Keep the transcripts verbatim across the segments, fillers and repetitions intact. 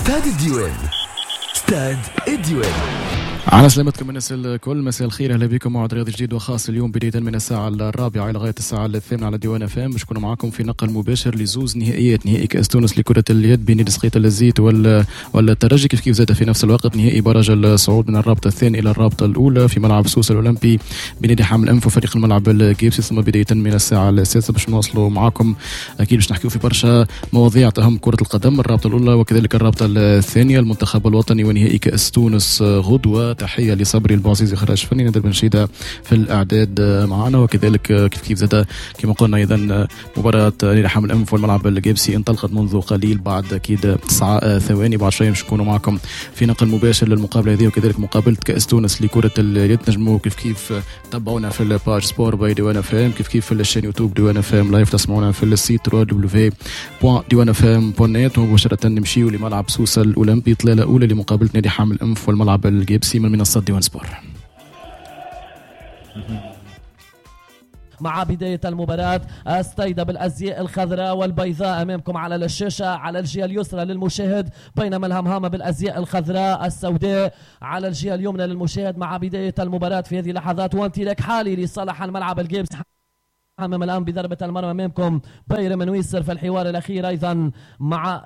استاد الديوان. استاد الديوان. على سلامتكم الناس الكل، مساء الخير، اهلا بكم موعد رياضي جديد وخاص اليوم بدايه من الساعه الرابعه لغايه الساعه الثامنه على ديوان اف ام. باش نكونوا معاكم في نقل مباشر لزوز نهائيات، نهائي كاس تونس لكره اليد بين نادي سقيط الزيت ولا ولا الترجي، كيف كيف زاد في نفس الوقت نهائي برج الصعود من الرابطه الثانيه الى الرابطه الاولى في ملعب سوسه الاولمبي بنادي حامل انف وفريق الملعب الجيبسي. ثم بدايه من الساعه السادسه باش نواصلوا معاكم اكيد باش نحكيو في برشا مواضيع تهم كره القدم، الرابطه الاولى وكذلك الرابطه الثانيه، المنتخب الوطني ونهائي كاس تونس غدوه. تحيه لصبري البوعزيزي خراج فني نادر بن شيده في الاعداد معنا، وكذلك كيف كيف زاد كما قلنا ايضا مباراه نادي حامل انف والملعب الجيبسي انطلقت منذ قليل بعد اكيد تسعة ثواني. بعد شويه باش نكونوا معكم في نقل مباشر للمقابله هذه وكذلك مقابله كاس تونس لكره اليد. نجموا كيف كيف تابعونا في الباج سبور باي ديوان اف ام، كيف كيف في الشان يوتيوب ديوان اف ام لايف، تسمعونا في السيت دبليو دبليو دوت ديوان اف ام دوت نت. ومباشره نمشيو لملعب سوسه الاولمبي، طلاله اولى لمقابله نادي حامل انف والملعب الجيبسي من منصه ديوان سبور. مع بداية المباراة استيدة بالأزياء الخضراء والبيضاء أمامكم على الشاشة على الجهة اليسرى للمشاهد، بينما الهمهامة بالأزياء الخضراء السوداء على الجهة اليمنى للمشاهد. مع بداية المباراة في هذه اللحظات وامتلاك حالي لصالح الملعب الجيبسي حمم الآن بضربة المرمى أمامكم باير منويسر في الحوار الأخير أيضا مع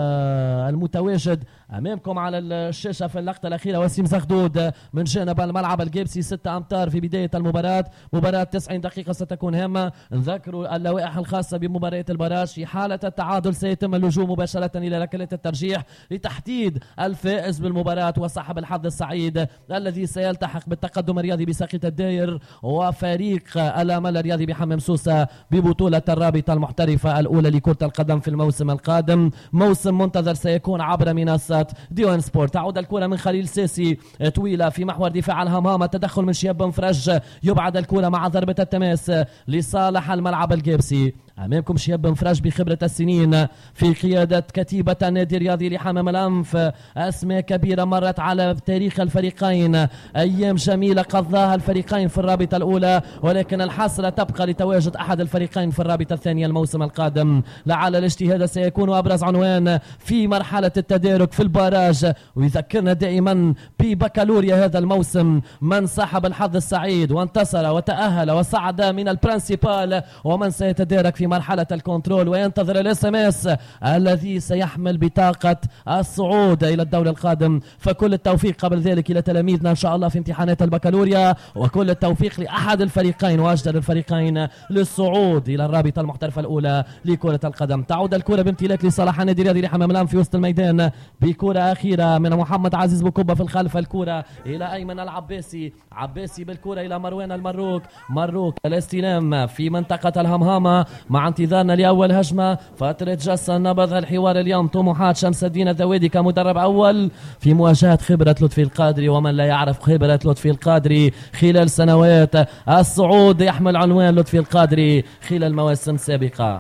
آه المتواجد أمامكم على الشاشة في اللقطة الأخيرة وسيم زغدود من جانب الملعب الجيبسي. ستة أمتار في بداية المباراة، مباراة تسعين دقيقة ستكون هامة. نذكروا اللوائح الخاصة بمباراة البراج، في حالة التعادل سيتم اللجوء مباشرة إلى ركلات الترجيح لتحديد الفائز بالمباراة وصاحب الحظ السعيد الذي سيلتحق بالتقدم الرياضي بساقية الداير وفريق الأمل الرياضي بحمام سوسة ببطولة الرابطة المحترفة الأولى لكرة القدم في الموسم القادم. موسم منتظر سيكون عبر منصة ديوان سبورت. تعود الكرة من خليل ساسي طويلة في محور دفاع الهمهامة، تدخل من شياب بن فرج، يبعد الكرة مع ضربة التماس لصالح الملعب الجيبسي. أمامكم شياب بن فرج بخبرة السنين في قيادة كتيبة النادي الرياضي لحمام الأنف، أسماء كبيرة مرت على تاريخ الفريقين، أيام جميلة قضاها الفريقين في الرابطة الأولى، ولكن الحسرة تبقى لتواجد أحد الفريقين في الرابطة الثانية الموسم القادم. لعل الاجتهاد سيكون أبرز عنوان في مرحلة التدارك في الباراج، ويذكرنا دائما ببكالوريا هذا الموسم من صاحب الحظ السعيد وانتصر وتأهل وصعد من البرنسيبال، ومن سيتدارك في في مرحلة الكنترول وينتظر الاس ام اس الذي سيحمل بطاقة الصعود إلى الدور القادم. فكل التوفيق قبل ذلك إلى تلاميذنا إن شاء الله في امتحانات البكالوريا، وكل التوفيق لأحد الفريقين وأجدر الفريقين للصعود إلى الرابطة المحترفة الأولى لكرة القدم. تعود الكرة بامتلاك لصالح النادي الرياضي لحمام الأنف في وسط الميدان بكرة أخيرة من محمد عزيز بوكوبا في الخلف، الكرة إلى أيمن العباسي، عباسي بالكرة إلى مروان المروك، مروك الاستلام في منطقة الهمهامة مع انتظارنا لأول هجمة. فترة جسا نبض الحوار اليوم، طموحات شمس الدين الذوادي كمدرب أول في مواجهة خبرة لطفي القادري، ومن لا يعرف خبرة لطفي القادري خلال سنوات الصعود يحمل عنوان لطفي القادري خلال مواسم سابقة.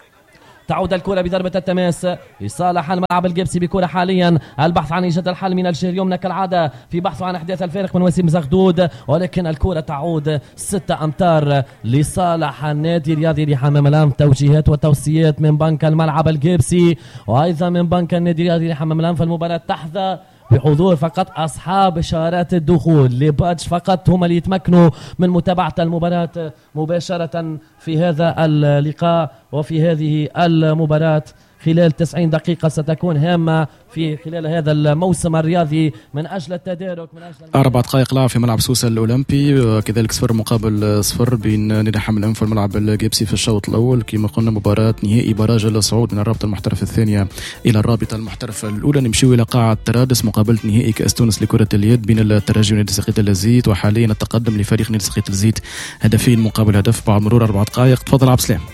تعود الكرة بضربة التماس لصالح الملعب الجيبسي بكرة حاليا البحث عن إيجاد الحل من الجهة اليمنى كالعادة في بحث عن إحداث الفارق من وسيم زغدود، ولكن الكرة تعود ستة أمتار لصالح النادي الرياضي لحمام الأنف. توجيهات وتوصيات من بنك الملعب الجيبسي وأيضا من بنك النادي الرياضي لحمام الأنف. المباراة تحظى بحضور فقط أصحاب إشارات الدخول لبادج فقط، هم اللي يتمكنوا من متابعة المباراة مباشرة في هذا اللقاء وفي هذه المباراة خلال تسعين دقيقة ستكون هامة في خلال هذا الموسم الرياضي من أجل التدارك من أجل أربع دقائق لعب في ملعب سوسة الأولمبي، كذلك صفر مقابل صفر بين نادي حامل الأنف والملعب الجيبسي في الشوط الأول. كما قلنا مباراة نهائي براج الصعود من الرابطة المحترفة الثانية إلى الرابطة المحترفة الأولى. نمشيو إلى قاعة ترادس، مقابلة نهائي كأس تونس لكرة اليد بين الترجي ونادي سقيط الزيت، وحاليا التقدم لفريق نادي سقيط الزيت هدفين مقابل هدف بعد مرور أربع دقائق. تفضل عبد السلام.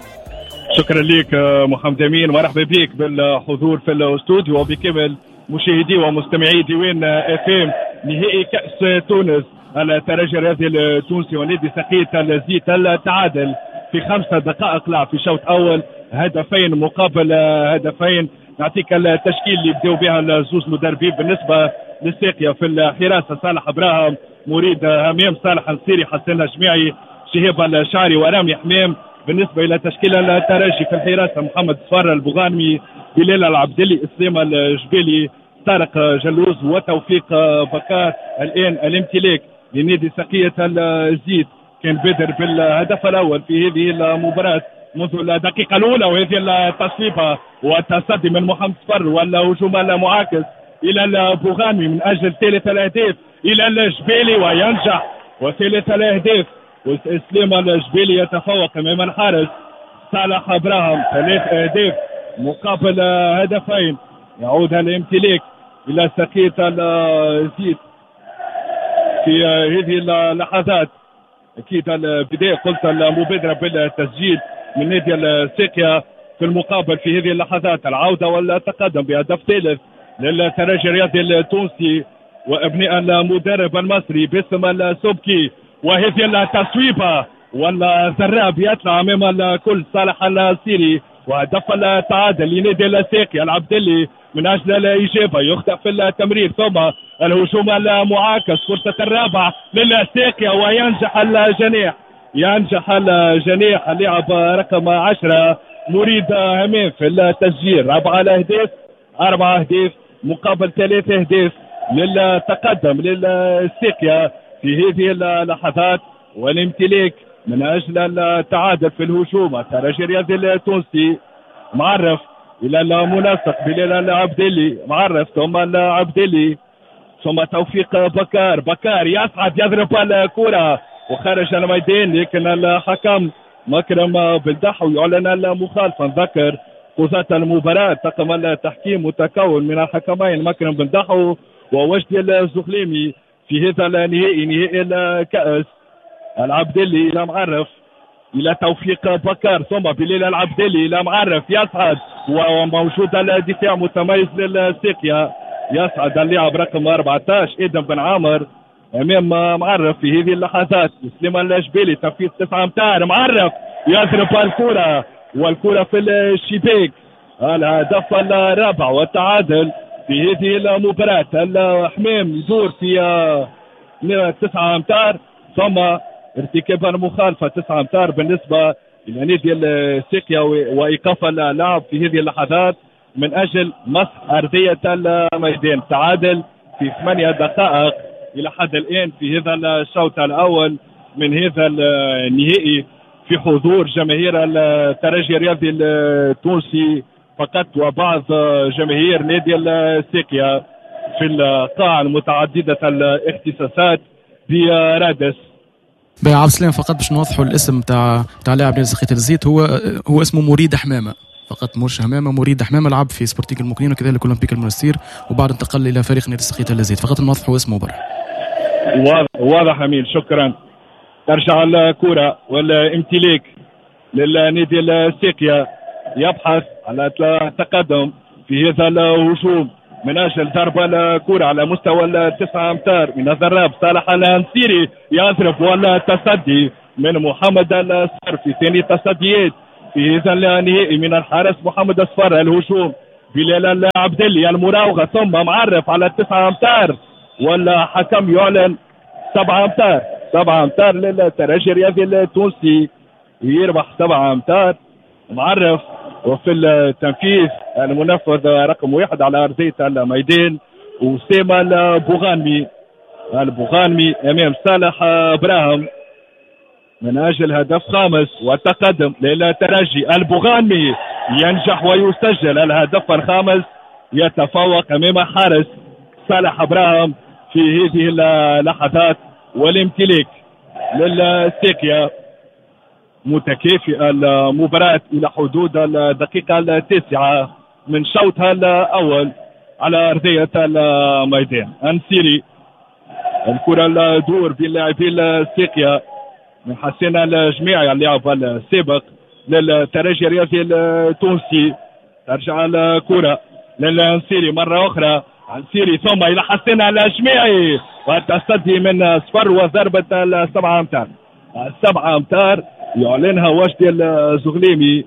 شكرا لك محمد امين، مرحبا بك بالحضور في الاستوديو وبكامل مشاهدي ومستمعي ديوان اف ام. نهائي كاس تونس، الترجي الرياضي التونسي ونادي سقيط الزيت، التعادل في خمسة دقائق لعب في شوط اول، هدفين مقابل هدفين. نعطيك التشكيل اللي بداوا بها الزوز مدربين. بالنسبه للساقيه في الحراسه صالح ابراهيم، مريد همام، صالح النصيري، حسن الجميعي، شهاب الشعري ورامي حمام. بالنسبة إلى تشكيلة الترجي في الحراسة محمد صفار البغانمي، بلال العبدلي، اسلام الجبيلي، طارق جلوز وتوفيق بكار. الآن الامتلاك لنادي سقية الزيت كان بادر بالهدف الأول في هذه المباراة منذ الدقيقة الأولى، وهذه التصويبة والتصدي من محمد صفر والهجوم المعاكس إلى البغانمي من أجل ثالث الأهداف إلى الجبيلي وينجح وثالث الأهداف. وإسلام الجبيلي يتفوق أمام الحارس صالح إبراهيم، ثلاث أهداف مقابل هدفين. يعود الامتلاك إلى سقية الزيت في هذه اللحظات. أكيد البداية قلت المبادرة بالتسجيل من نادي الساقية، في المقابل في هذه اللحظات العودة والتقدم بهدف ثالث للترجي الرياضي التونسي وابناء المدرب المصري باسم السبكي. وهذه التصويبة والذراب يطلع امام الكل صالح الناصيري، وهدف التعادل لنادي الساقية العبدلي من اجل الاجابه. يخطئ في التمرير ثم الهجوم المعاكس، فرصه الرابعه للساقية وينجح الجناح ينجح الجناح اللاعب رقم عشرة مريد همام في التسجيل. رابع الاهداف، اربع اهداف مقابل ثلاث اهداف للتقدم للساقية في هذه اللحظات، والامتلاك من اجل التعادل في الهجوم. الترجي الرياضي التونسي معرف الى المنسق بلال العبدلي، معرف ثم العبدلي ثم توفيق بكار. بكار يصعد يضرب الكرة وخارج الميدان، لكن الحكم مكرم بلدحو يعلن المخالفة. نذكر قضاة المباراة طاقم التحكيم متكون من الحكمين مكرم بلدحو ووجدي الزغليمي في هذا النهائي، نهائي الكأس. العبدلي الى معرف الى توفيق بكار ثم بلال العبدلي الى معرف يصعد، وموجود الدفاع متميز للساقية. يصعد اللاعب رقم أربعة عشر ادم بن عامر امام معرف في هذه اللحظات. سليمان الجبيلي تنفيذ تسعة امتار، معرف يضرب الكرة والكرة في الشباك. الهدف الرابع والتعادل في هذه المباراة. الحمام يدور في تسعة امتار ثم ارتكاب المخالفة تسعة امتار بالنسبة إلى نادي الساقية وإيقاف اللعب في هذه اللحظات من أجل مسح أرضية الميدان. تعادل في ثمانية دقائق إلى حد الآن في هذا الشوط الأول من هذا النهائي في حضور جماهير الترجي الرياضي التونسي فقط وبعض جماهير نادي الساقية في القاعة المتعددة الاختصاصات برادس. بيع عبد السلام فقط باش نوضحوا الاسم تاع تاع لاعب نادي سقية الزيت، هو هو اسمه مريد حمامه فقط، مش همامه، مريد حمامه. لعب في سبورتيك المقنين وكذلك اولمبيك المنستير، وبعد انتقل الى فريق نادي سقية الزيت. فقط نوضحوا اسمه برا. واضح واضح امين، شكرا. ترجع الكرة والامتلاك للنادي الساقية، يبحث على التقدم في هذا الهجوم من اجل ضرب الكرة على مستوى التسعة امتار من الضراب. صالح الناصيري يضرب والتصدي من محمد الصفر في ثاني تصديات في هذا النهائي من الحارس محمد الصفر. الهجوم بلال العبدلي المراوغة ثم معرف على التسعة امتار والحكم يعلن سبعة امتار. سبعة امتار للترجي الرياضي التونسي، يربح سبعة امتار معرف. وفي التنفيذ المنفذ رقم واحد على أرضية الميدان وسام البغانمي. البغانمي أمام صالح إبراهيم من أجل هدف خامس والتقدم للترجي. البغانمي ينجح ويسجل الهدف الخامس، يتفوق أمام حارس صالح إبراهيم في هذه اللحظات. والامتلاك للساقية متكافئة المباراة إلى حدود الدقيقة التاسعة من شوطها الأول على أرضية الميدان. أنسيري الكرة الدور باللاعبي الساقية من حسين الجماعي اللاعب السابق للترجي الرياضي التونسي. ترجع الكرة للأنسيري مرة أخرى، أنسيري ثم إلى حسين الجماعي والتصدي من صفر وضربة السبعة أمتار. السبعة أمتار يعلنها وجدي الزغليمي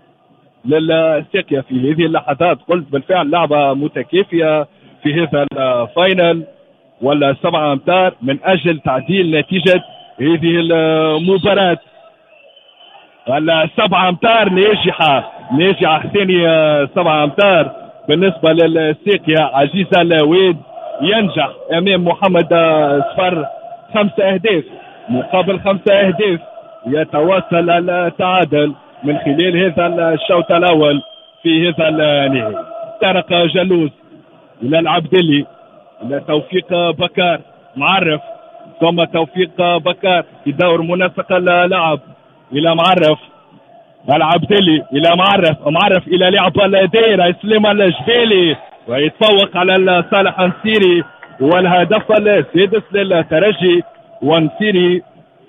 للساقية في هذه اللحظات. قلت بالفعل لعبة متكافئة في هذا الفاينل والسبعة أمتار من أجل تعديل نتيجة هذه المباراة. السبعة امتار ناجحة ناجحة ثاني سبعة امتار بالنسبة للسيكيا. عزيز الويد ينجح امام محمد صفر خمسة اهداف مقابل خمسة اهداف. يتواصل التعادل من خلال هذا الشوط الاول في هذا النهائي. طارق جلوز الى العبدلي الى توفيق بكار معرف ثم توفيق بكار في دور منسق اللعب الى معرف العبدلي الى معرف معرف الى لعب الدائره سليمان الجبالي ويتفوق على صالح نسيري والهدف السادس للترجي ونسيري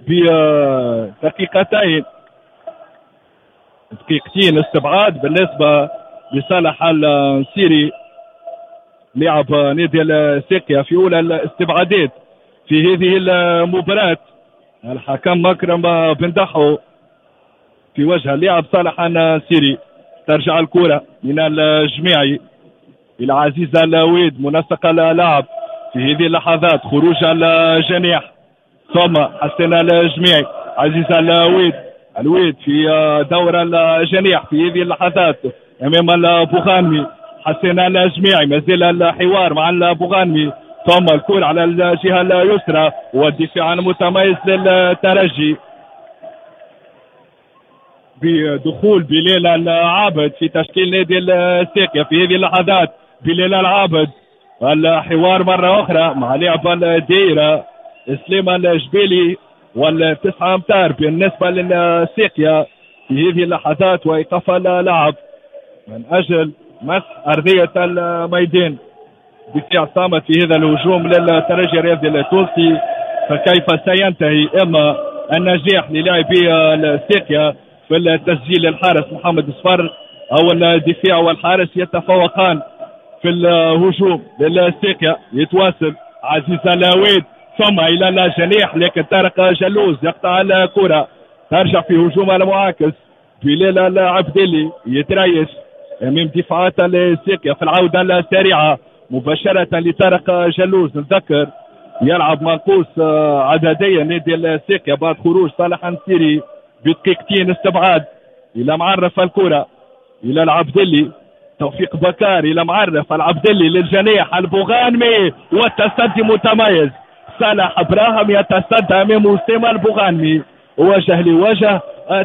بدقيقتين دقيقتين استبعاد بالنسبه لصالح النسيري لعب نادي الساقية في اولى الاستبعادات في هذه المباراه. الحكم مكرم بن دحو في وجه اللاعب صالح النسيري. ترجع الكره من الجميعي الى عزيز الويد منسق اللعب في هذه اللحظات. خروج الجناح ثم حسن الجميعي. عزيز الويد الويد في دور الجناح في هذه اللحظات امام البوغانمي. حسن الجميعي مازال الحوار مع البوغانمي ثم الكره على الجهه اليسرى والدفاع المتميز للترجي بدخول بلال العابد في تشكيل نادي الساقية في هذه اللحظات. بلال العابد الحوار مرة أخرى مع لعب الدائرة سليمان الجبالي والتسعة أمتار بالنسبة للساقية في هذه اللحظات وإيقاف اللعب من أجل مسح أرضية الميدان. دفاع صامت في هذا الهجوم للترجي الرياضي التونسي. فكيف سينتهي إما النجاح للاعبي الساقية في التسجيل الحارس محمد صفر او الدفاع والحارس يتفوقان في الهجوم للساقية. يتواصل عزيز الويد ثم الى الجناح لكن طارق جلوز يقطع الكرة. ترجع في هجوم المعاكس بلال العبدلي يتريش امام دفاعات الساقية في العودة السريعة مباشرة لطارق جلوز. نذكر يلعب منقوص عدديا نادي الساقية بعد خروج صالح نسيري بدقيقتين استبعاد. الى معرف الكرة الى العبدلي. توفيق بكار الى معرف العبدلي للجناح البوغانمي والتصدي متميز. صالح ابراهيم يتصدى امام وسام البوغانمي وجه لوجه.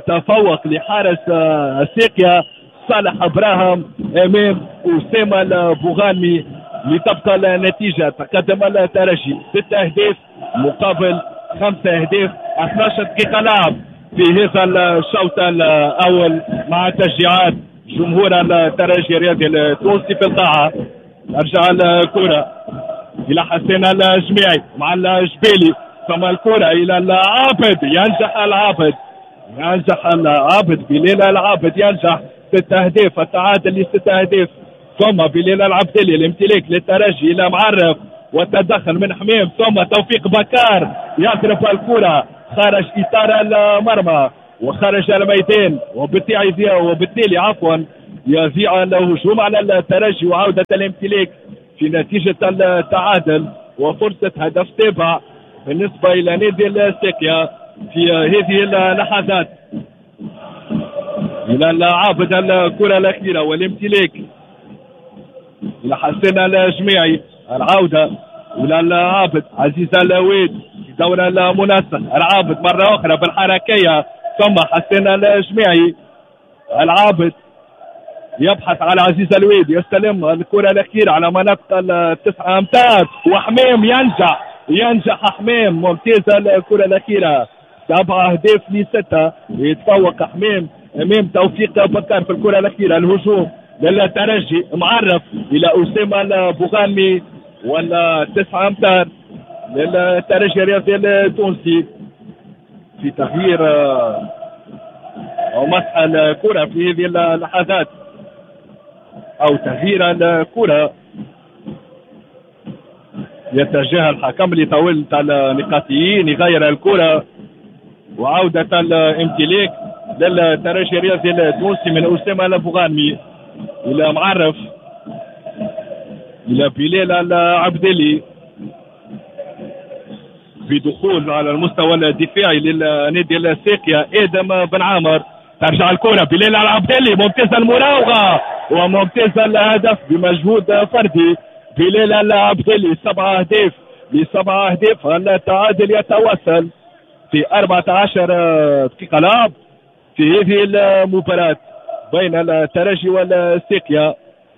تفوق لحارس الساقية صالح ابراهيم امام وسام البوغانمي لتبقى النتيجة. تقدم الترجي ست اهداف مقابل خمسة اهداف. اثني عشر دقيقة لعب في هذا الشوط الاول مع تشجيعات جمهور الترجي الرياضي التونسي في القاعه. ارجع الكره الى حسين الجميعي مع الجبالي ثم الكره الى العابد. ينجح العابد ينجح العابد بلال العابد ينجح ست اهداف. التعادل لست اهداف ثم بلال العبدلي الامتلاك للترجي الى معرف والتدخل من حميم ثم توفيق بكار يضرب الكره خارج اطار المرمى وخارج الميدان وبالتالي وبالتالي عفوا يذيع الهجوم على الترجي وعوده الامتلاك في نتيجه التعادل وفرصه هدف تابع بالنسبه الى نادي الساقية في هذه اللحظات. الى العابد الكره الاخيره والامتلاك الى حسين الجميعي. العوده الى العابد عزيز الويد في دور المنسق. العابد مره اخرى بالحركيه ثم حسين الجميعي. العابد يبحث على عزيز الويد يستلم الكره الاخيره على مناطق التسعه امتار وحميم ينجح ينجح حميم ممتازه الكره الاخيره. سبع اهداف لسته. يتفوق حميم امام توفيق بكار في الكره الاخيره. الهجوم للترجي معرف الى اسامه البوغانمي ولا تسعة امتار للترجي الرياضي التونسي في تغيير او مسح الكره في هذه اللحظات او تغيير الكره. يتجه الحكم لطاولة النقاطيين يغير الكره وعودة الامتلاك للترجي الرياضي التونسي من اسامه البوغانمي الى معرف الى بلال العبدلي بدخول على المستوى الدفاعي للنادي الساقية ادم بن عامر ترجع الكرة بليل العبدلي، ممتازة المراوغة وممتازة الهدف بمجهود فردي. بليل العبدلي سبعة أهداف لسبعة أهداف. التعادل يتواصل في أربعة عشر دقيقة لعب في هذه المباراة بين الترجي والسيكيا.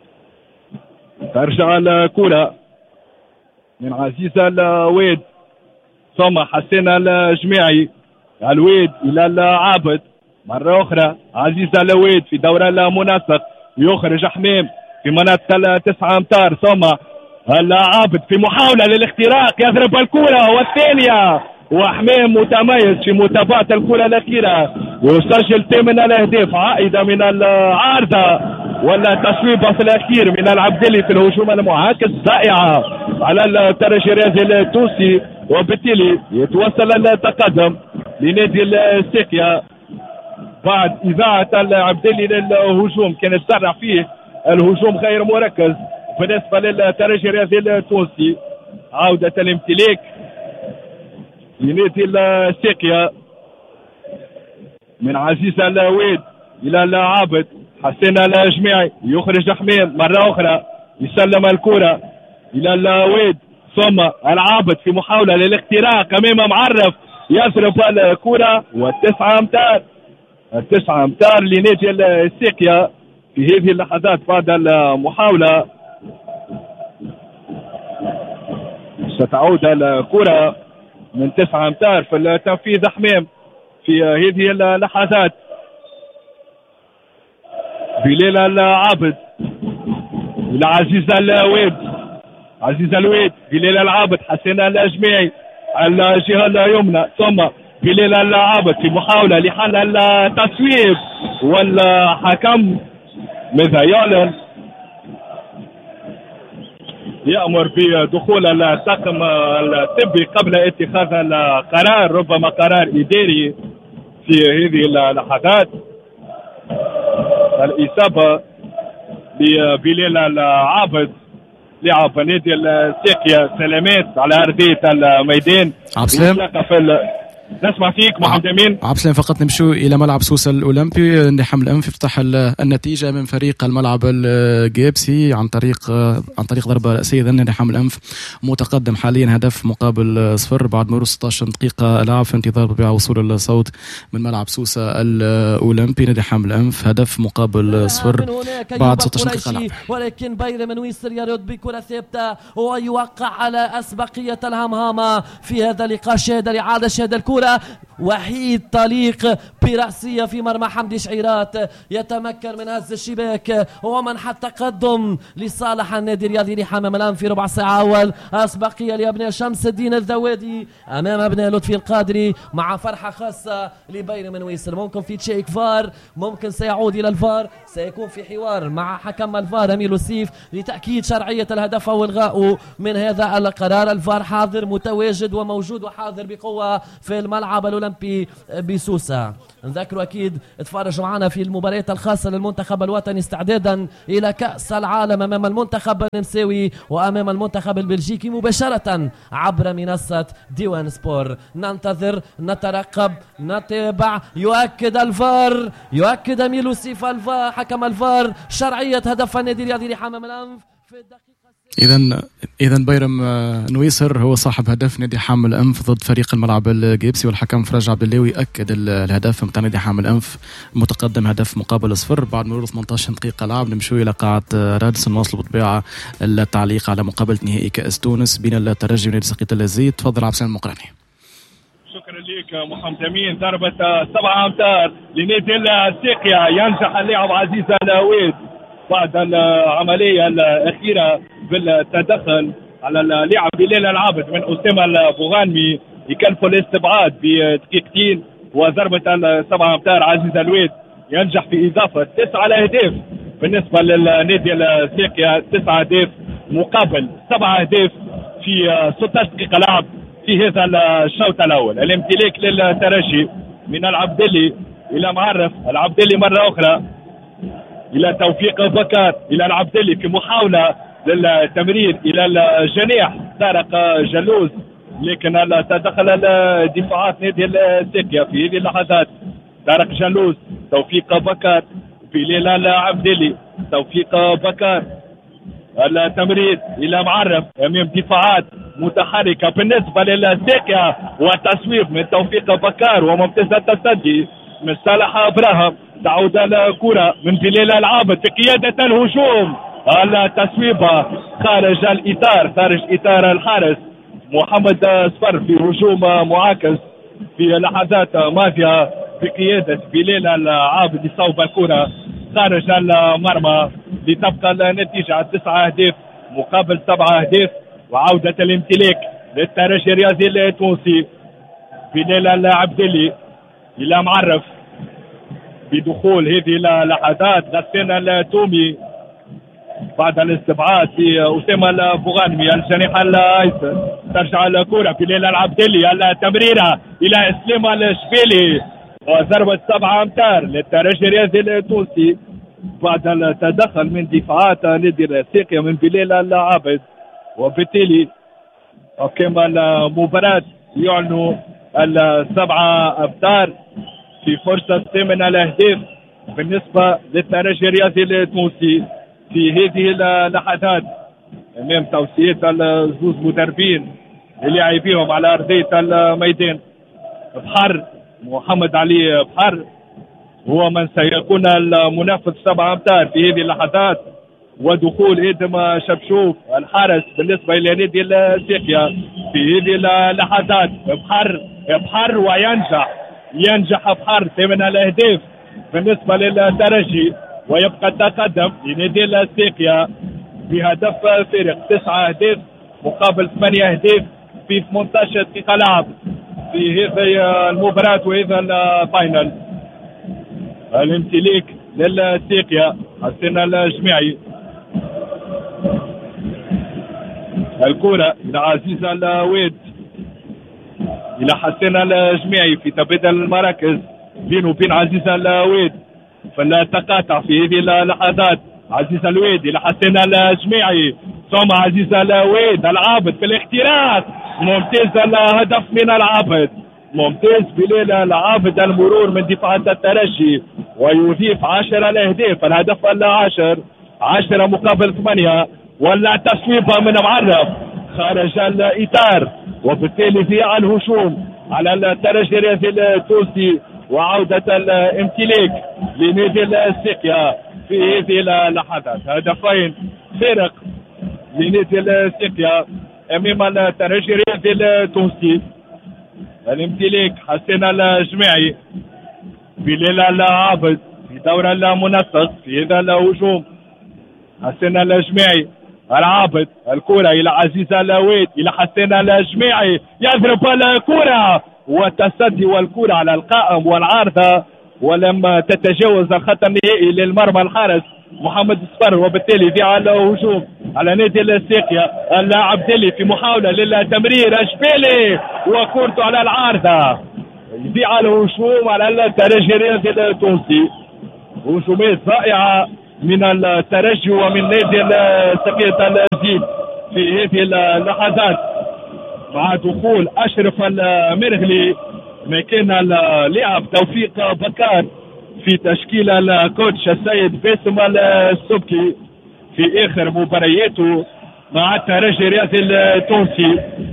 ترجع الكرة من عزيز الويد ثم حسين الجميعي. الويد إلى العابد مرة أخرى. عزيز الويد في دور المنسق يخرج حميم في منطقة التسعة أمتار ثم العابد في محاولة للاختراق يضرب الكرة والثانية وحميم متميز في متابعة الكرة الأخيرة ويسجل ثمن الأهداف عائدة من العارضة ولا تصويبة في الأخير من العبدلي في الهجوم المعاكس ضائعة على الترجي الرياضي التونسي وبالتالي يتوصل التقدم لنادي السيكيا بعد إذاعة العبدلي للهجوم. كان يتسرع فيه الهجوم غير مركز بالنسبة للترجي الرياضي التونسي. عودة الامتلاك لنادي السيكيا من عزيز الويد إلى العابد. حسين الجميعي يخرج حميم مرة أخرى يسلم الكرة إلى الويد ثم العابد في محاولة للاختراق أمام معرف يضرب الكرة والتسعة أمتار. التسعة أمتار لنادي السيكيا في هذه اللحظات بعد المحاولة. ستعود الكرة من تسعة أمتار في التنفيذ حميم في هذه اللحظات. بليل العابد إلى عزيز الويد. عزيز الويد بليل العابد. حسين الجميعي على الجهة اليمنى ثم بليل العابد في محاولة لحل التصويب والحكم ماذا يعلن يأمر بدخول الطاقم الطبي قبل اتخاذ القرار ربما قرار إداري في هذه اللحظات. الإصابة لبليل العابد لعب نادي السيكيا سلامات على أرضية الميدان. عبسلام نسمع فيك محمد أمين. عبسلام فقط نمشوا إلى ملعب سوسة الأولمبي. نحم الأنف يفتح النتيجة من فريق الملعب الجيبسي عن طريق عن طريق ضربة رأسية. ذن نحم الأنف متقدم حاليا هدف مقابل صفر بعد مرور ستة عشر دقيقة لعب في انتظار طبيعة وصول الصوت من ملعب سوسة الأولمبي. نادي حامل الأنف هدف مقابل صفر بعد ستة عشر دقيقة لعب. ولكن بايرن منويسر يرد بكرة ثابتة ويوقع على أسبقية الهمهامة في هذا اللقاء. شاهد الإعادة شاهد الكرة وحيد طليق برأسية في مرمى حمدي شعيرات يتمكن من هز الشباك ومنح التقدم لصالح النادي الرياضي لحمام الأنف في ربع ساعة أول. أسبقية لأبناء شمس الدين الذوادي أمام أبناء لطفي القادري مع فرحة خاصة لبايرن منويسر. ممكن في تشيك فار ممكن سيعود إلى الفار. سيكون في حوار مع حكم الفار أمير السيف لتأكيد شرعية الهدف أو إلغاؤه من هذا القرار. الفار حاضر متواجد وموجود وحاضر بقوة في الملعب الأولمبي بسوسة. نذكروا أكيد تفرجوا معنا في المباريات الخاصة للمنتخب الوطني استعدادا إلى كأس العالم أمام المنتخب النمساوي وأمام المنتخب البلجيكي مباشرة عبر منصة ديوان سبور. ننتظر نترقب نتابع. يؤكد الفار يؤكد أميل سيف الفار حكم الفار شرعية هدف النادي الرياضي لحمام الأنف في الدقيقة. إذا إذا بايرم نويسر هو صاحب هدف نادي حامل الأنف ضد فريق الملعب الجيبسي والحكم فرج عبد الله أكد الهدف متاع نادي حامل الأنف متقدم هدف مقابل صفر بعد مرور ثمانية عشر دقيقة لعب. نمشوا إلى قاعة رادس نواصلوا بالطبيعة التعليق على مقابلة نهائي كأس تونس بين الترجي ونادي سقيط اللذيذ. تفضل عبد السلام المقرني. شكرا لك محمد أمين. ضربة سبعة أمتار لنادي السيكيا ينجح اللاعب عزيز الويد بعد العملية الأخيرة بالتدخل على اللاعب بليل العابد من أسامة البوغانمي يكلفوا الاستبعاد بدقيقتين وضربة سبعة أمتار. عزيز الويد ينجح في إضافة تسعة أهداف بالنسبة للنادي السيكيا. تسعة أهداف مقابل سبعة أهداف في ستة عشر دقيقة لعب في هذا الشوط الأول. الامتلاك للترجي من العبدلي إلى معرف. العبدلي مرة أخرى إلى توفيق بكر إلى العبدلي في محاولة للتمرير إلى الجناح طارق جلوز لكن تدخل الدفاعات نادي السيكيا في هذه اللحظات. طارق جلوز توفيق بكر في ليلى العبدلي، توفيق بكر التمرير الى معرف امام دفاعات متحركه بالنسبه للساكيا، وتصويب من توفيق بكر وممتاز التصدي من صالح ابراهيم. تعود الكره من بلال العابد في قياده الهجوم، التصويبه خارج الاطار، خارج اطار الحارس محمد صفر في هجوم معاكس في لحظات ماضيه بقياده بلال العابد يصوب الكره خارج المرمى لتبقى النتيجه تسعة اهداف مقابل سبعة اهداف. وعوده الامتلاك للترجي الرياضي التونسي، بلال العبدلي الى معرف بدخول هذه اللحظات. غسان التومي بعد الاستبعاد في اسامه البوغانمي الجناح الايسر، ترجع الكره بلال العبدلي، التمريره الى اسلام الشبيلي وضربه سبعه امتار للترجي الرياضي التونسي بعد التدخل من دفاعات نادي الساقية من بلال العابد. وبالتالي حكام المباراة يعلنوا السبعة أمتار في فرصة ثمن الأهداف بالنسبة للترجي الرياضي التونسي في هذه اللحظات أمام توصية الزوز مدربين للاعبيهم على أرضية الميدان. بحر محمد علي بحر هو من سيكون المنافس سبعة أمتار في هذه اللحظات، ودخول ادم شبشوف الحارس بالنسبه الى نادي الساقية في هذه اللحظات. بحر بحر وينجح ينجح بحر ثمن الاهداف بالنسبه للترجي، ويبقى التقدم لنادي الساقية بهدف فارق تسعة اهداف مقابل ثمانية اهداف في ثمانية عشر دقيقه لعب في هذه المباراه وهذا الفاينل. الامتلاك للساقية حسين الجماعي، الكرة إلى عزيز الواد إلى حسين الجماعي في تبادل المراكز بينه وبين عزيز الواد في التقاطع في هذه اللحظات. عزيز الواد إلى حسين الجماعي ثم عزيز الواد العابد في الاختراق، ممتاز الهدف من العابد، ممتاز بلال العابد المرور من دفاعات الترجي ويضيف عشرة الاهداف، الهدف العاشر عشرة مقابل ثمانية، ولا تصويبه من معرف خارج الاطار، وبالتالي في الهجوم على الترجي الرياضي التونسي وعودة الامتلاك لنادي الساقية في هذه اللحظات. هدفين فارق لنادي الساقية امام الترجي الرياضي التونسي. الامتلاك حسين الجماعي، بلال العابد في دور المنسق في هذا الهجوم. حسين الجماعي العابد، الكرة إلى عزيز الواد إلى حسين الجماعي، يضرب الكرة والتصدي والكرة على القائم والعارضة ولم تتجاوز الخط النهائي للمرمى الحارس محمد الصفر، وبالتالي في الهجوم على نادي الساقية. العبدلي في محاولة للتمرير الشبيلي وكورته على العارضة، يبيع الهجوم على الترجي الرياضي التونسي. هجومات رائعة من الترجي ومن نادي الساقية الجديد في هذه اللحظات مع دخول أشرف المرغلي مكان اللاعب توفيق بكار في تشكيل الكوتش السيد باسم السبكي في آخر مبارياته مع الترجي الرياضي التونسي.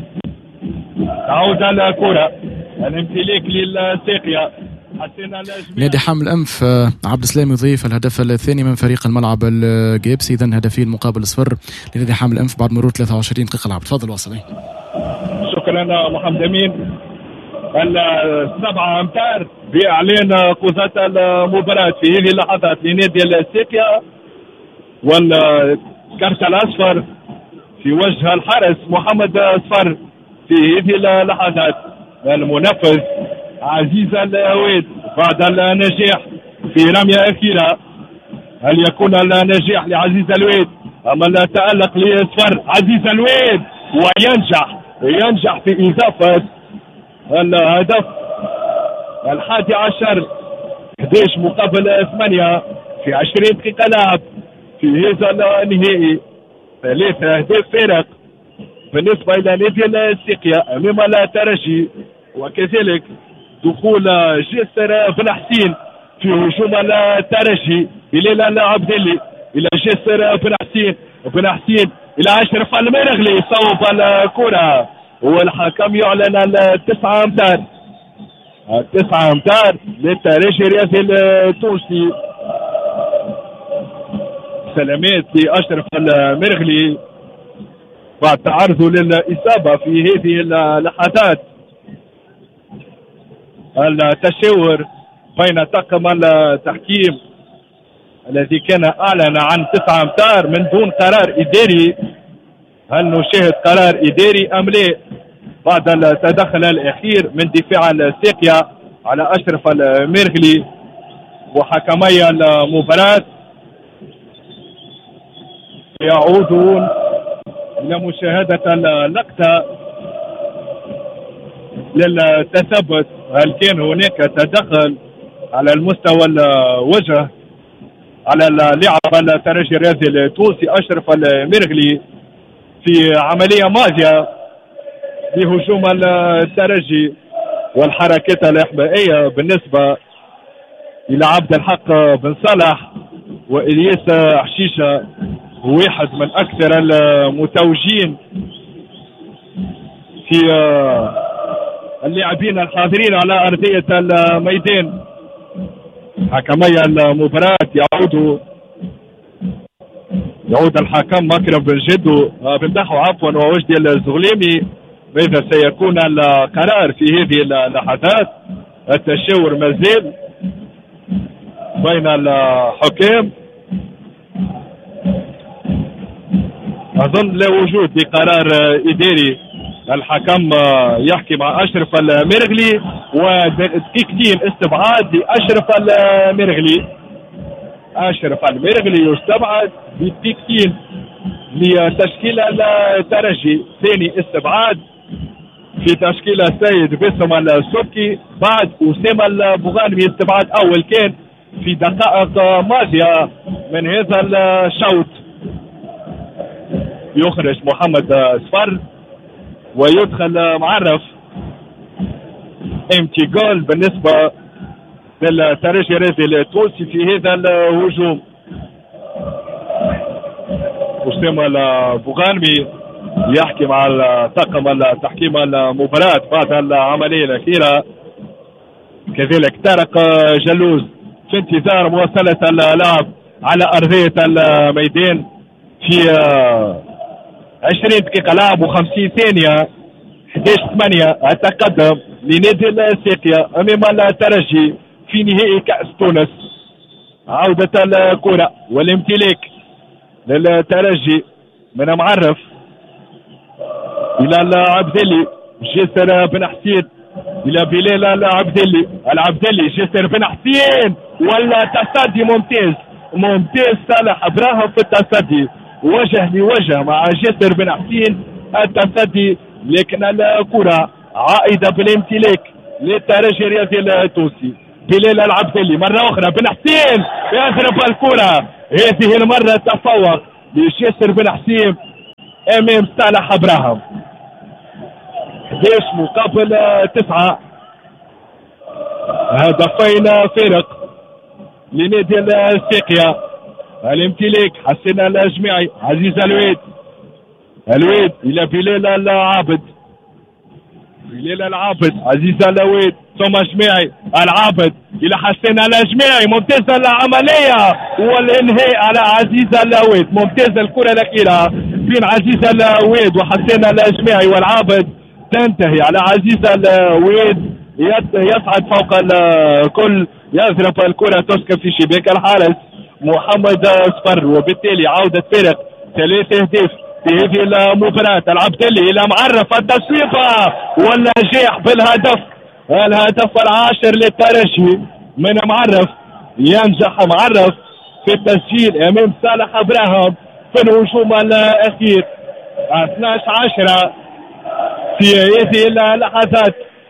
تعود الكرة، الامتلاك للساقية. نادي حامل أنف عبد السلام يضيف الهدف الثاني من فريق الملعب الجيبسي، إذن هدفين مقابل صفر لنادي حامل أنف بعد مرور ثلاثة وعشرين دقيقة لعب. تفضل واصلين. شكرا محمد أمين. السبعة أمتار بإعلان قوزة المباراة في هذه اللحظات لنادي الساقية، والكرت الأصفر في وجه الحارس محمد صفر في هذه اللحظات. المنفذ عزيز الواد بعد النجاح في رمية أخيرة، هل يكون النجاح لعزيز الواد أم التألق لصفر؟ عزيز الواد وينجح ينجح في إضافة الهدف الحادي عشر، أحد عشر مقابل ثمانية في عشرين دقيقة لعب في هذا النهائي. ثلاثة أهداف فارق بالنسبة إلى نادي الساقية أمام الترجي، وكذلك دخول جسر بن حسين في هجوم الترجي بليل عبد اللي الى جسر بن حسين بن حسين الى اشرف المرغلي يصوب الكره والحكم يعلن التسعة امتار التسعة امتار للترجي الرياضي التونسي. سلامات لاشرف المرغلي بعد تعرضه للاصابه في هذه اللحظات. التشاور بين طاقم التحكيم الذي كان اعلن عن تسعة امتار من دون قرار اداري، هل نشاهد قرار اداري ام لا بعد التدخل الاخير من دفاع الساقية على اشرف المرغلي وحكمي المباراة يعودون الى مشاهدة اللقطة للتثبت هل كان هناك تدخل على المستوى الوجه على اللاعب الترجي الرياضي التونسي اشرف المرغلي في عمليه ماضيه لهجوم الترجي والحركات الاحمائيه بالنسبه الى عبد الحق بن صالح والياس حشيشه، واحد من اكثر المتوجين في اللاعبين الحاضرين على ارضيه الميدان. حكمي المباراة يعود يعود الحكم مكرم بن جدو بن دحو عفوا ووجدي الزغليمي. ماذا سيكون القرار في هذه اللحظات؟ التشاور مازال بين الحكام، اظن لا وجود لقرار اداري. الحكم يحكي مع اشرف المرغلي ودقيقتين استبعاد لاشرف المرغلي. اشرف المرغلي يستبعد بدقيقتين لتشكيل الترجي، ثاني استبعاد في تشكيل السيد باسم السبكي بعد اسامه البوغانبي استبعاد اول كان في دقائق ماضيه من هذا الشوط. يخرج محمد صفر ويدخل معرف امتي جول بالنسبه للترجي الرياضي التونسي في هذا الهجوم. اسامه البوغانبي يحكي مع طاقم التحكيم المباراة بعد العمليه الاخيره. كذلك طارق جلوز في انتظار مواصله اللعب على ارضيه الميدان في عشرين دقيقة لعب وخمسين ثانية. احد عشر ثمانية التقدم لنادي الساقية امام الترجي في نهائي كأس تونس. عودة الكرة والامتلاك للترجي من معرف الى العبدلي جسر بن حسين الى بلال العبدلي العبدلي جسر بن حسين ولا تصدي ممتاز ممتاز صالح ابراهيم في التصدي وجه لوجه مع جسر بن حسين التصدي، لكن الكرة عائدة بالامتلاك للترجي الرياضي التونسي. بلال العبدلي مرة أخرى بن حسين يضرب الكرة، هذه المرة تفوق لجسر بن حسين أمام صالح إبراهيم. احد عشر مقابل تسعة، هدفين فارق لنادي الساقية. الامتلاك حسن الجماعي عزيز الويد الويد الى بلال العابد بلال العابد عزيز الويد ثم جماعي العابد الى حسن الجماعي ممتازه العمليه والانهاء على عزيز الويد. ممتازه الكره الاخيره بين عزيز الويد وحسن الجماعي والعابد تنتهي على عزيز الويد يصعد فوق الكل يضرب الكره تسكن في شباك الحارس محمد صفر، وبالتالي عودة فرق ثلاثة أهداف في هذه المباراة. العبدلي إلى معرف التصويبة والنجاح بالهدف الهدف العاشر للترجي من معرف. ينجح معرف في التسجيل أمام صالح إبراهيم في الهجوم الأخير. اثناشر عشرة في هذه اللحظات.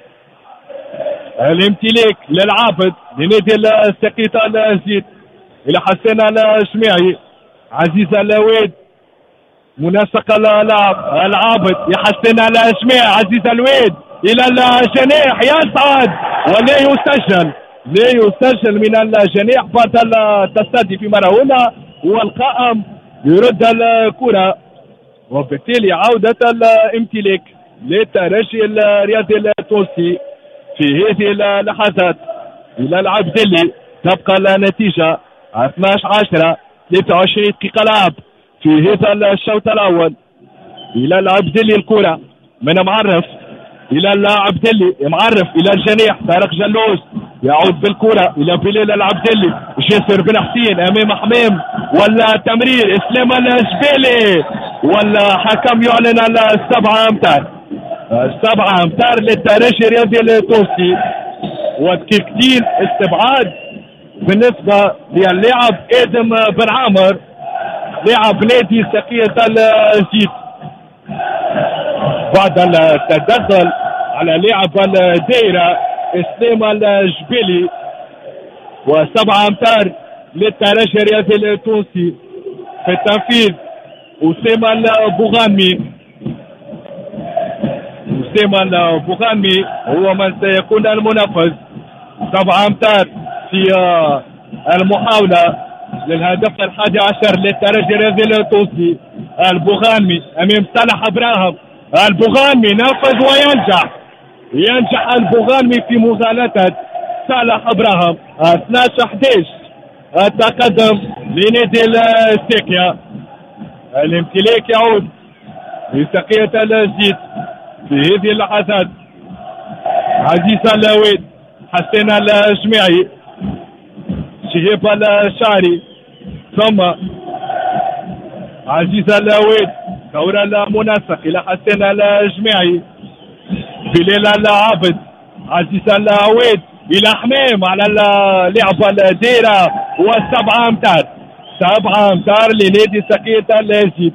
الامتلاك للعابد لنادي الساقية الزيت الى حسن الجماعي عزيز الويد منسق اللعب العابد يحسن الجماعي عزيز الويد الى الجناح يصعد ولا يسجل لا يسجل من الجناح بعد التصدي في مرة أولى، والقائم يرد الكرة وبالتالي عودة الامتلاك للترجي الرياضي التونسي في هذه اللحظات إلى العبدلي. تبقى النتيجة اثناش عشرة، ثلاثة وعشرين دقيقة لعب في هذا الشوط الأول. إلى العبدلي الكرة من معرف إلى العبدلي، معرف إلى الجناح طارق جلوس يعود بالكرة إلى بلال العبدلي، جاسر بن حسين أمام حمام ولا تمرير إسلام الجبالي، ولا حكم يعلن على السبعة أمتار. السبعة أمتار للترجي الرياضي التونسي، وتكتين استبعاد بالنسبة للاعب آدم بن عامر لاعب نادي سقية الزيت بعد التدخل على لاعب الدائرة إسلام الجبالي. وسبعة أمتار للترجي الرياضي التونسي في التنفيذ أسامة البوغانمي. أسامة البوغانمي هو من سيكون المنفذ. سبعة أمتار في المحاولة للهدف الحادي عشر للترجي الرياضي التونسي. البوغانمي أمام صالح إبراهيم، البوغانمي نفذ وينجح، ينجح البوغانمي في مغالطة صالح إبراهيم. اثناش احداش التقدم لنادي الساكيا. الامتلاك يعود لسقية الزيت في هذه اللحظات. عزيز اللاويد، حسين الجماعي، شهيب الشعري، ثم عزيز اللاويد، دورة المنسق إلى حسين الجماعي، بلال العابد، عزيز اللاويد إلى حمام على اللعبة الدائرة. والسبعة أمتار، سبعة أمتار لنادي سقية الزيت.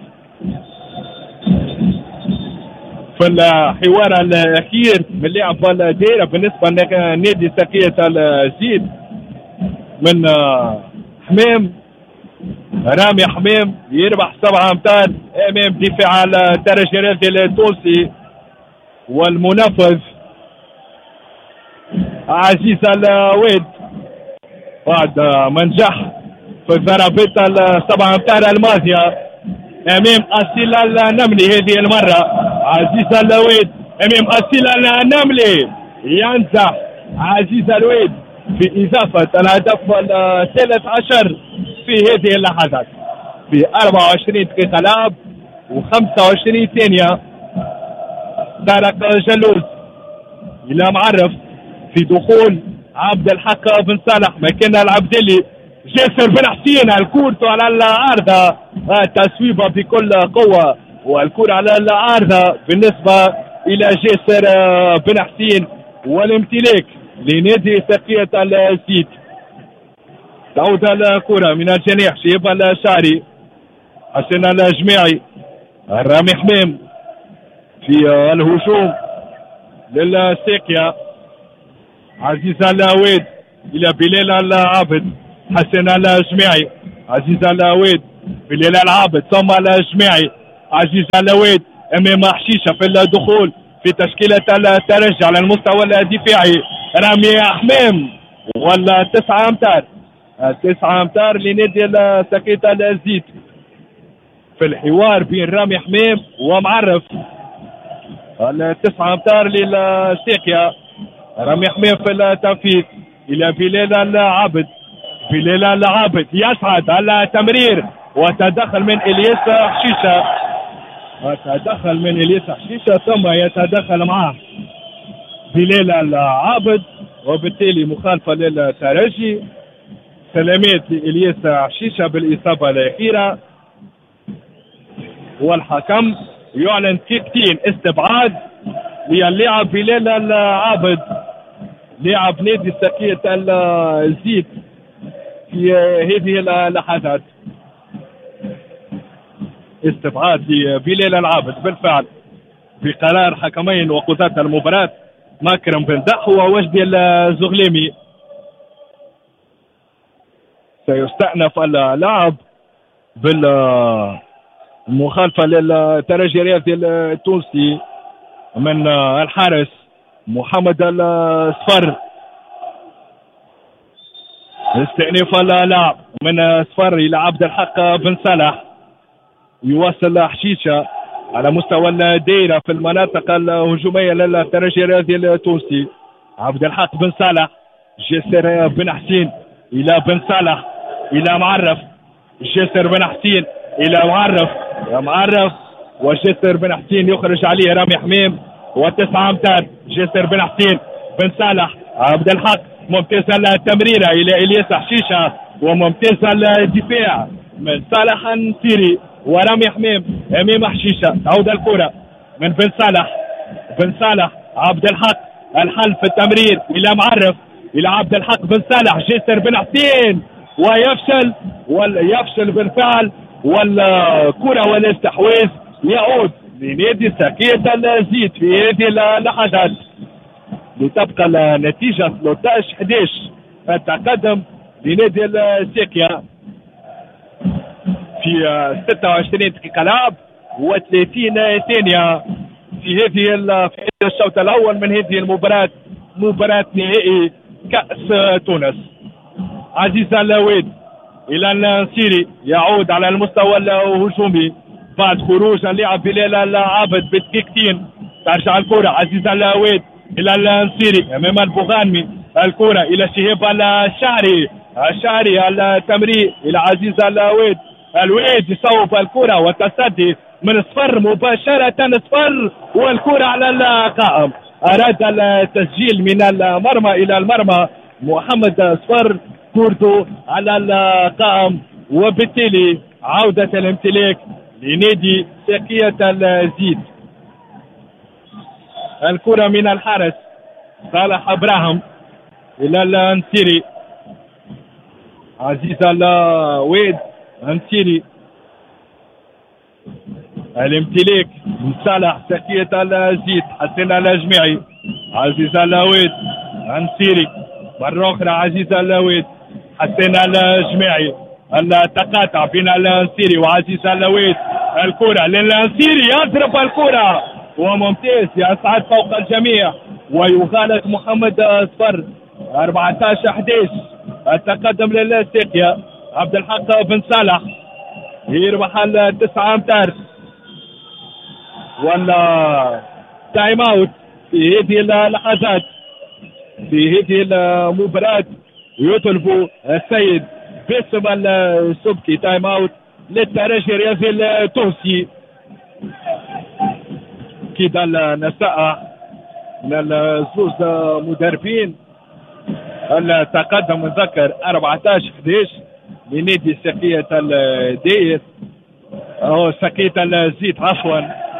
في الحوار الأخير من لعبة الدائرة بالنسبة لنادي سقية الزيت من حمام، رامي حمام يربح سبعة أمتار أمام دفاع الترجي الرياضي التونسي. والمنفذ عزيز الويد بعد ما نجح في ضربات السبعة أمتار الماضية أمام أسيل النملي. هذه المرة عزيز الويد أمام أسيل النملي، ينجح عزيز الويد في إضافة الهدف الثالث عشر في هذه اللحظات في أربعة وعشرين دقيقة لعب وخمسة وعشرين ثانية. طارق جلوس إلى معرف في دخول عبد الحق بن صالح مكان العبدلي. جاسر بن حسين الكورة على العارضة، التسويبة بكل قوة والكرة على العارضة بالنسبة إلى جاسر بن حسين. والامتلاك لنادي سقية الزيت. تعود الكرة من الجناح شيب الشعري، حسن الجماعي، الرامي حمام في الهجوم للساكيا. عزيز اللاويد إلى بلال العابد، حسن الجماعي، عزيز اللاويد، بلال العابد ثم الجماعي. عزيز اللاويد أمام حشيشة في الدخول في تشكيلة الترجي على المستوى الدفاعي. رامي حمام ولا تسعة أمتار، تسعة أمتار لنادي سقية الزيت في الحوار بين رامي حمام ومعرف. التسعة أمتار للساكيا. رامي حمام في التنفيذ إلى بلال العابد، بلال العابد يسعد على تمرير وتدخل من إلياس حشيشة، وتدخل من إلياس حشيشة ثم يتدخل معه بلال العابد وبالتالي مخالفة للترجي. سلامات لإلياس حشيشة بالإصابة الأخيرة. والحكم يعلن تكتين استبعاد للاعب بلال العابد لاعب نادي سقية الزيت في هذه اللحظات. استبعاد لبلال العابد بالفعل بقرار حكمين وقضاة المباراة مكرم بن دح ووجدي الزغليمي. سيستأنف اللعب بالمخالفة للترجي الرياضي التونسي من الحارس محمد الصفر. استئناف اللاعب من صفر الى عبد الحق بن صالح، يواصل حشيشه على مستوى الدائره في المناطق الهجوميه للترجي الرياضي التونسي. عبد الحق بن صالح، جسر بن حسين الى بن صالح الى معرف، جسر بن حسين الى معرف، يا معرف وجسر بن حسين يخرج عليه رامي حميم وتسعة امتار. جسر بن حسين بن صالح، عبد الحق ممتاز التمريره الى الياس حشيشه وممتاز الدفاع من صالح النسيري ورامي حميم امام حشيشه. تعود الكره من بن صالح، بن صالح عبد الحق، الحل في التمرير الى معرف الى عبد الحق بن صالح. جسر بن حسين ويفشل ويفشل بالفعل، والكره والاستحواذ يعود لنادي ساكية الزيت في هذه اللحظات لتبقى النتيجة ثلاثة عشر أحد عشر التقدم لنادي الساكية في ستة وعشرين دقيقة لعب وثلاثين ثانية في هذه في الشوط الأول من هذه المباراة، مباراة نهائي كأس تونس. عزيز اللاويد إلى النسيري، يعود على المستوى الهجومي بعد خروج اللاعب بلال العابد بدقيقتين. ترجع الكرة عزيز اللاويد إلى النسيري أمام البوغانمي، الكرة إلى شهاب الشعري، الشعري التمرير إلى عزيز اللاويد، الويد يصوب الكرة والتصدي من صفر مباشرة، صفر والكرة على القائم. أراد التسجيل من المرمى إلى المرمى محمد صفر، كورته على القائم، وبالتالي عودة الامتلاك لنادي ساكية الزيت. الكرة من الحارس صالح ابراهيم الى النسيري، عزيز اللاويد النسيري، الامتلاك من صالح ساكية الزيت. حسين الجميعي، عزيز اللاويد النسيري مرة أخرى، عزيز اللاويد حسين الجميعي، التقاطع بين النسيري وعزيز اللاويد، الكرة للنسيري يضرب الكرة وممتاز يصعد فوق الجميع ويغالط محمد صفر. أربعة عشر أحد عشر التقدم للساكية. عبد الحق بن صالح يربح التسعة امتار ولا تايم اوت في هذه اللحظات في هذه المباراة. يطلب السيد باسم السبكي تايم اوت للترجي الرياضي التونسي. كده النساء من الزوز مدربين، التقدم نذكر أربعة عشر أحد عشر لنادي ساكية الدائر او ساكية الزيت عفوا.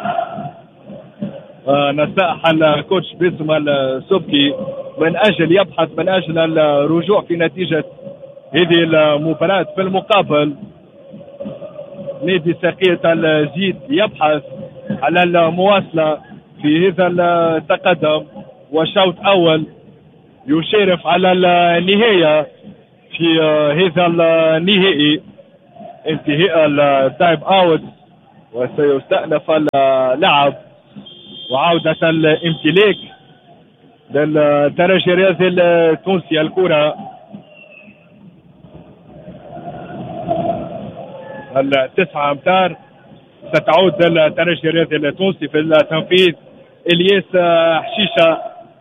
نساء الكوتش باسم السبكي من اجل يبحث من اجل الرجوع في نتيجة هذه المباراة. في المقابل نادي ساكية الزيت يبحث على المواصلة في هذا التقدم، وشوط أول يشرف على النهاية في هذا النهائي. انتهاء التايم اوت وسيستأنف اللعب وعودة الامتلاك للترجي الرياضي التونسي. الكرة التسعة امتار ستعود للترجي الرياضي التونسي في التنفيذ. الياس حشيشه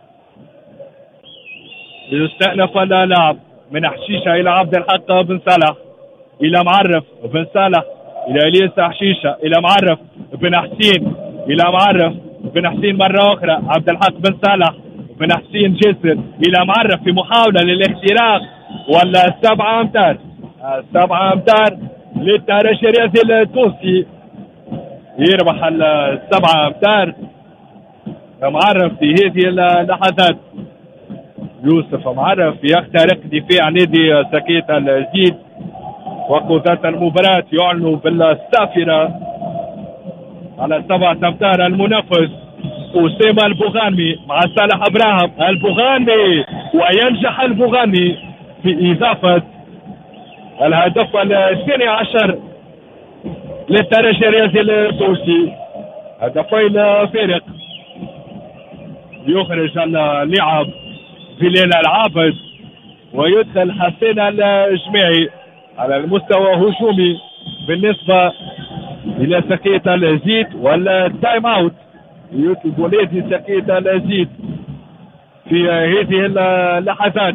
يستأنف اللعب من حشيشه الى عبد الحق بن صالح الى معرف بن صالح الى الياس حشيشه الى معرف بن حسين الى معرف بن حسين مره اخرى. عبد الحق بن صالح بن حسين جسر الى معرف في محاوله للاختراق ولا سبعة امتار سبعة امتار للترجي الرياضي التونسي. يربح السبعة امتار معرف في هذه اللحظات. يوسف معرف يخترق دفاع نادي ساكية الزيت. وقودات المباراة يعلنوا بالسافرة على سبعة امتار المنافس أسامة البوغانمي مع صالح ابراهيم. البوغانمي وينجح البوغانمي في إضافة الهدف الثاني عشر للترجي الرياضي التونسي. هدفين فارق. يخرج اللاعب بلال العابد ويدخل حسين الجماعي على المستوى هجومي بالنسبة إلى سقية الزيت والتايم اوت يطلب نادي سقية الزيت في هذه اللحظات.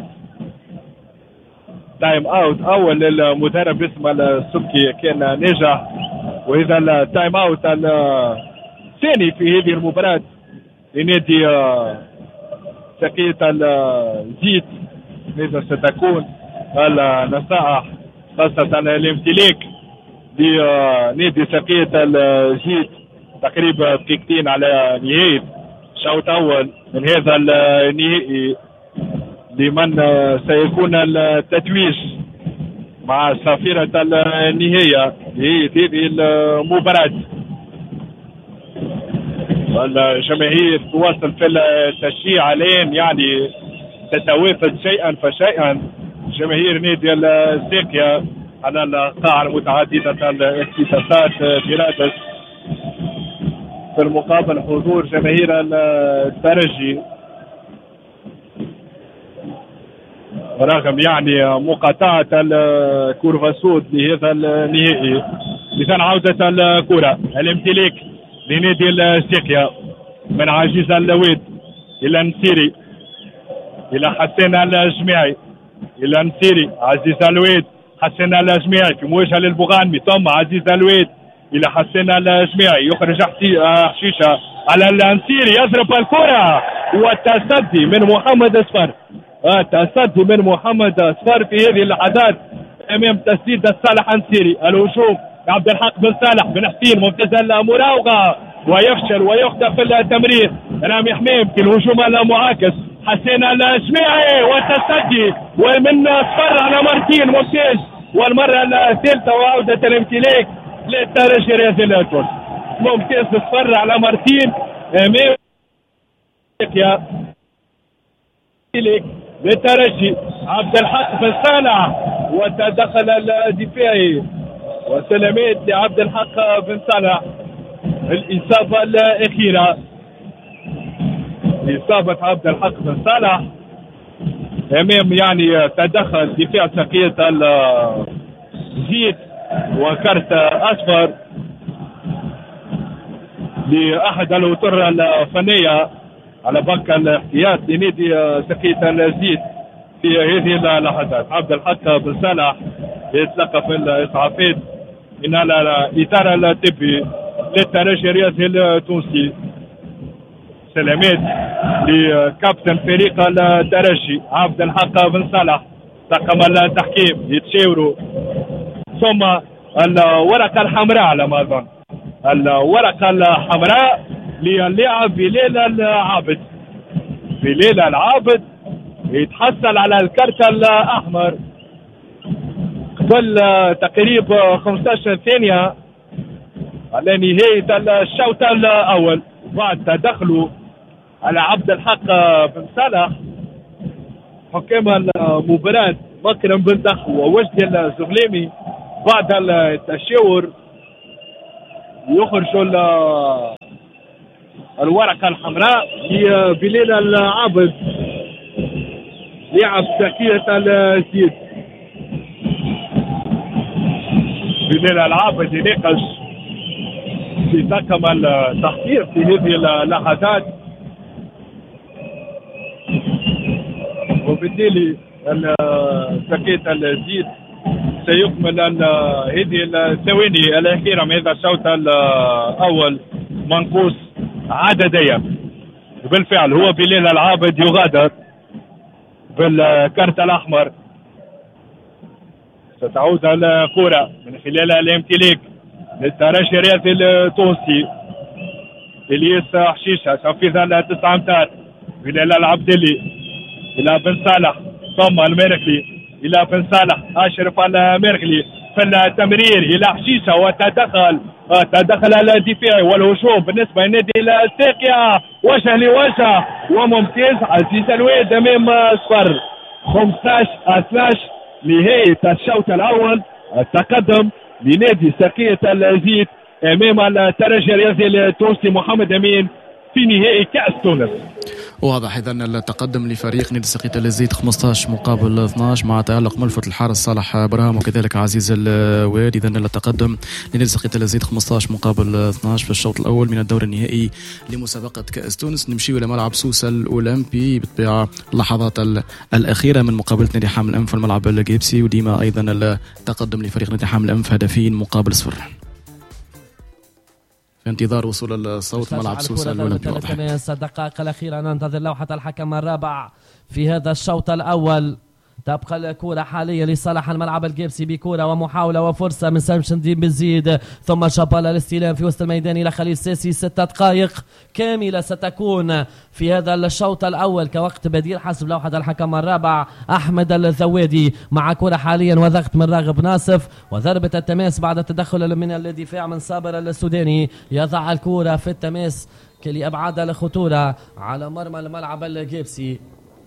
تايم اوت اول للمدرب اسمه السبكي كان ناجح، واذا التايم اوت الثاني في هذه المباراة لنادي سقية الزيت. ماذا ستكون النصائح خاصة الامتلاك لنادي سقية الزيت تقريبا دقيقتين على نهاية شوط أول من هذا النهائي لمن سيكون التتويج مع صافرة النهاية لهذه المباراة. الجماهير تواصل في التشجيع الآن، يعني تتوافد شيئا فشيئا جماهير نادي الساقية على القاعة المتعددة الاختصاصات برادس. في المقابل حضور جماهير الترجي رغم يعني مقاطعة الكورفاسود لهذا النهائي. إذا عودة الكرة الامتلاك لنادي الساقية من عزيز اللويد إلى نسيري إلى حسين الجماعي إلى نسيري عزيز اللويد حسين الجماعي في مواجهة للبغانمي ثم عزيز اللويد إلى حسين الجماعي يخرج حشيشة على النسيري يضرب الكرة والتصدي من محمد أصفر. التصدي من محمد أصفر في هذه اللحظات أمام تسديد صالح النسيري. الهجوم عبد الحق بن صالح بن حسين ممتاز المراوغة ويفشل ويخطف التمرير. رامي حميم في الهجوم المعاكس حسين الجماعي والتصدي ومن أصفر على مرتين ممتاز، والمرة الثالثة وعودة الامتلاك للترجي رياضي الأطول. ممتاز أصفر على مرتين أمام للترجي. عبد الحق بن صالح وتدخل الدفاعي وسلامات لعبد الحق بن صالح. الإصابة الأخيرة إصابة عبد الحق بن صالح أمام يعني تدخل دفاع سقية الزيت وكرت أصفر لأحد الأطر الفنية على بنك الاحتياط لنادي سقية الزيت في هذه اللحظات. عبد الحق بن صالح يتلقى في الإسعافات من الإدارة الطبي للترجي الرياضي التونسي. سلامات لكابتن فريق الترجي عبد الحق بن صالح. طاقم التحكيم يتشاوروا ثم الورقة الحمراء على ما أظن الورقة الحمراء للاعب بلال العابد. بلال العابد يتحصل على الكرت الأحمر قبل تقريبا خمسة عشر ثانية على نهاية الشوط الأول بعد تدخله على عبد الحق بن صالح. حكام المباراة مكرم بن دخو ووجدي الزغليمي بعد التشاور يخرجوا الورقة الحمراء لبلال العابد لاعب سقية الزيت. بلال العابد يناقش في طاقم التحضير في هذه اللحظات، وبالتالي سقية الزيت سيكمل هذه الثواني الأخيرة من هذا الشوط الأول منقوص عدديا. بالفعل هو بلال العابد يغادر بالكارت الأحمر. ستعود الكرة من خلال الامتلاك للترجي الرياضي التونسي. الياس حشيشة تنفيذ التسعة امتار بلال العبدلي إلى بن صالح ثم المركلي إلى بن صالح أشرف المركلي في التمرير إلى حشيشة وتدخل تدخل الدفاعي والهجوم بالنسبة للنادي الساقية وجه لوجه وممتاز. عزيز الويد أمام أصفر خمسة عشر اثنا عشر نهاية الشوط الأول. التقدم لنادي سقية الزيت أمام الترجي الرياضي التونسي محمد أمين في نهائي كأس تونس. واضح إذا التقدم لفريق نادي ساقية الزيت خمسطاش مقابل اثناش مع تألق ملفت الحارس صالح برهام وكذلك عزيز الواد. إذا التقدم لنادي ساقية الزيت خمسطاش مقابل اثناش في الشوط الأول من الدور النهائي لمسابقة كأس تونس. نمشي إلى ملعب سوسة الأولمبي بالطبيعة اللحظات الأخيرة من مقابلة نادي حامل الأنف في الملعب الجيبسي، وديما أيضا التقدم لفريق نادي حامل الأنف هدفين مقابل صفر. في انتظار وصول الصوت ملعب سوسة الأولمبي. الدقائق الأخيرة ننتظر لوحة الحكم الرابع في هذا الشوط الأول. تبقى الكرة حاليا لصالح الملعب الجيبسي بكرة ومحاولة وفرصة من سامش الدين بنزيد، ثم جبال الاستلام في وسط الميدان إلى خليل ساسي. ستة دقائق كاملة ستكون في هذا الشوط الأول كوقت بديل حسب لوحة الحكم الرابع أحمد الزوادي، مع كرة حاليا وضغط من راغب ناصف وضربة التماس بعد التدخل من الدفاع من صابر السوداني. يضع الكرة في التماس لأبعاد الخطورة على مرمى الملعب الجيبسي.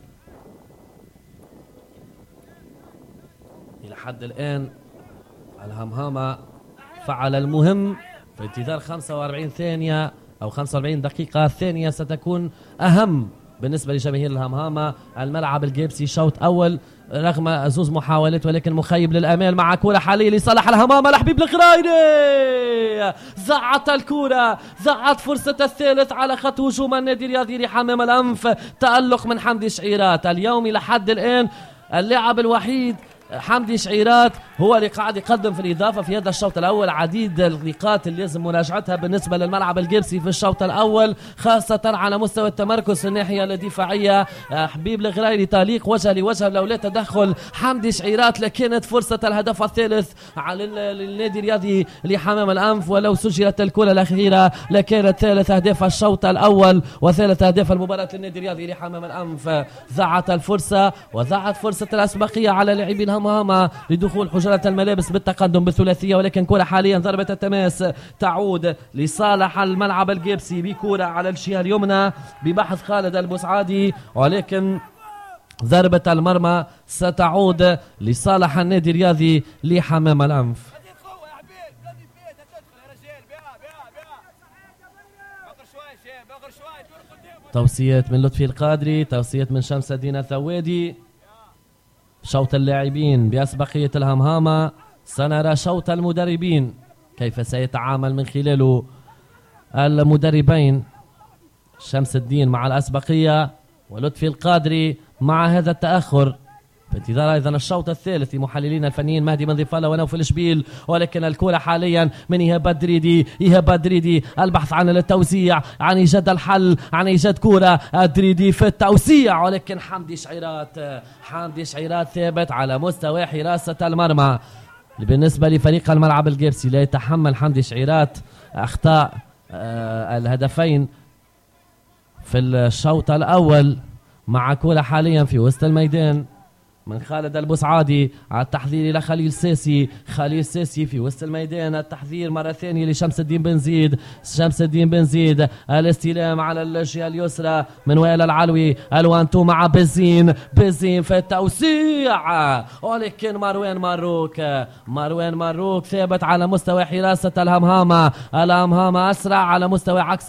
لحد الآن الهمهامة فعل المهم في انتظار خمسة وأربعين ثانية أو خمسة وأربعين دقيقة ثانية ستكون أهم بالنسبة لجماهير الهمهامة. الملعب الجيبسي شوط أول رغم زوز محاولات ولكن مخيب للأمال، مع كرة حالية لصالح الهمهامة لحبيب الغرايري. زعت الكرة، زعت فرصة الثالث على خط هجوم النادي الرياضي لحمام الأنف. تألق من حمدي شعيرات اليوم لحد الآن اللاعب الوحيد حمدي شعيرات هو اللي قاعد يقدم في الإضافة في هذا الشوط الأول. عديد النقاط اللي لازم مراجعتها بالنسبة للملعب الجيبسي في الشوط الأول، خاصة على مستوى التمركز في الناحية الدفاعية. حبيب الغرايري تعليق وجه لوجه لولا تدخل حمدي شعيرات لكانت فرصة الهدف الثالث على النادي الرياضي لحمام الأنف، ولو سجلت الكرة الأخيرة لكانت ثالث أهداف الشوط الأول وثالث أهداف المباراة للنادي الرياضي لحمام الأنف. ضاعت الفرصة وضاعت فرصة الأسبقية على لاعبين همهامة لدخول حجرة الملابس بالتقدم بالثلاثية، ولكن كرة حاليا ضربة التماس تعود لصالح الملعب الجيبسي بكرة على الجهة اليمنى ببحث خالد البوسعادي، ولكن ضربة المرمى ستعود لصالح النادي الرياضي لحمام الأنف. توصيات من لطفي القادري، توصيات من شمس الدين الثوادي. شوط اللاعبين بأسبقية الهمهامة، سنرى شوط المدربين كيف سيتعامل من خلاله المدربين شمس الدين مع الأسبقية ولطفي القادري مع هذا التأخر. في انتظار ايضا الشوط الثالث لمحللين الفنيين مهدي بن ضفالة ونوفل شبيل، ولكن الكرة حاليا من ايهاب الدريدي. ايهاب الدريدي البحث عن التوزيع، عن ايجاد الحل، عن ايجاد كرة. الدريدي في التوزيع، ولكن حمدي شعيرات حمدي شعيرات ثابت على مستوى حراسة المرمى. بالنسبة لفريق الملعب الجيبسي لا يتحمل حمدي شعيرات اخطاء آه الهدفين في الشوط الاول، مع كرة حاليا في وسط الميدان من خالد البوسعادي على التحذير إلى خليل ساسي. خليل ساسي في وسط الميدان، التحذير مرة ثانية لشمس الدين بن زيد. شمس الدين بن زيد الاستلام على الجهة اليسرى من وائل العلوي. الوانتو مع بزين، بزين في التوسيع، ولكن مروان مروك مروان مروك ثابت على مستوى حراسة الهمهامة. الهمهامة أسرع على مستوى عكس